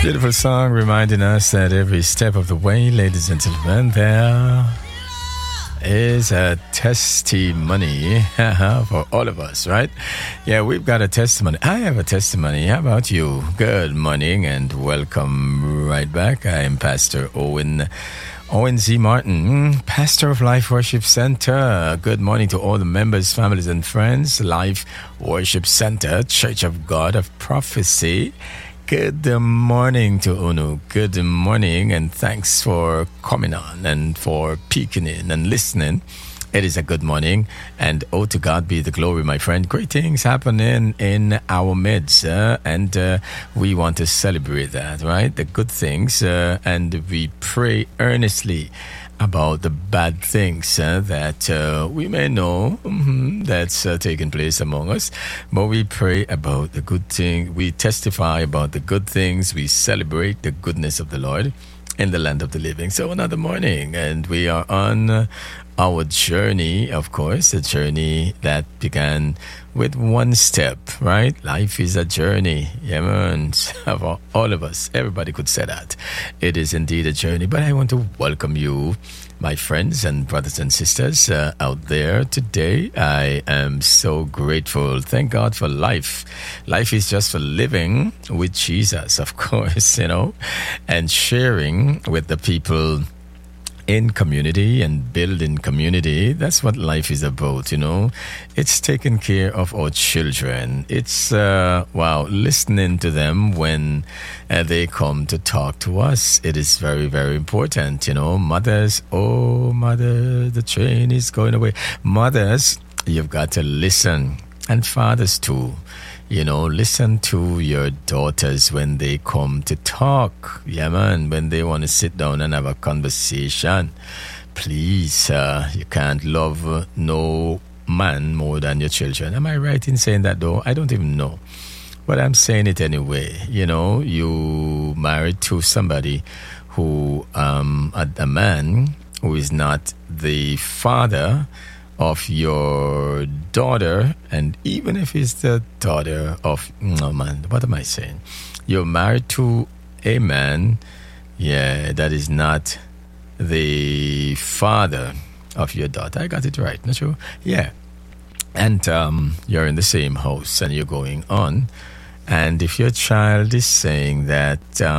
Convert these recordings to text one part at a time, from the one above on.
Beautiful song reminding us that every step of the way, ladies and gentlemen, there is a testimony for all of us, right? Yeah, we've got a testimony. I have a testimony. How about you? Good morning and welcome right back. I am Pastor Owen Z. Martin, pastor of Life Worship Center. Good morning to all the members, families, and friends. Life Worship Center, Church of God of Prophecy. Good morning to Unu. Good morning, and thanks for coming on and for peeking in and listening. It is a good morning, and oh, to God be the glory, my friend. Great things happening in our midst, and we want to celebrate that, right? The good things, and we pray earnestly about the bad things that we may know that's taking place among us. But we pray about the good thing. We testify about the good things. We celebrate the goodness of the Lord in the land of the living. So another morning, and we are on our journey, of course, a journey that began with one step, right? Life is a journey, yeah, man. For all of us, everybody could say that. It is indeed a journey, but I want to welcome you, my friends and brothers and sisters out there today. I am so grateful. Thank God for life. Life is just for living with Jesus, of course, and sharing with the people in community and building community. That's what life is about, It's taking care of our children. It's, listening to them when they come to talk to us. It is very, very important, Mothers, oh, mother, the train is going away. Mothers, you've got to listen. And fathers, too. Listen to your daughters when they come to talk. Yeah, man, when they want to sit down and have a conversation. Please, you can't love no man more than your children. Am I right in saying that, though? I don't even know. But I'm saying it anyway. You married to somebody who, a man who is not the father of your daughter, and even if it's the daughter of, what am I saying? You're married to a man, that is not the father of your daughter. I got it right, not sure? Yeah. And you're in the same house and you're going on. And if your child is saying that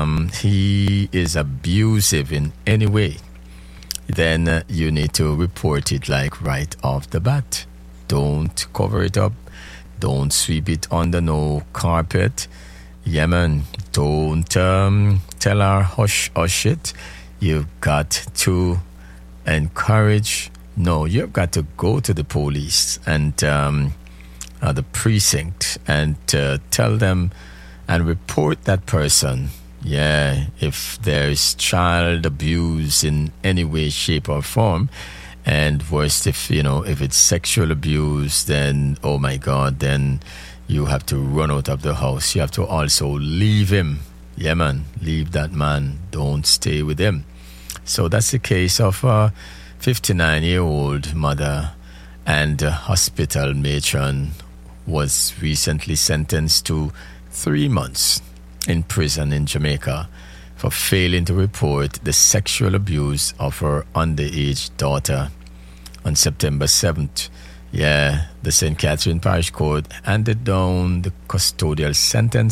he is abusive in any way, then you need to report it like right off the bat. Don't cover it up. Don't sweep it under no carpet. Yeah, man. Don't tell her hush it. You've got to encourage. No, you've got to go to the police and the precinct and tell them and report that person. Yeah, if there's child abuse in any way, shape, or form, and worst, if it's sexual abuse, then, oh my God, then you have to run out of the house. You have to also leave him. Yeah, man, leave that man. Don't stay with him. So that's the case of a 59-year-old mother and a hospital matron was recently sentenced to 3 months in prison in Jamaica for failing to report the sexual abuse of her underage daughter. On September 7th, the St. Catherine Parish Court handed down the custodial sentence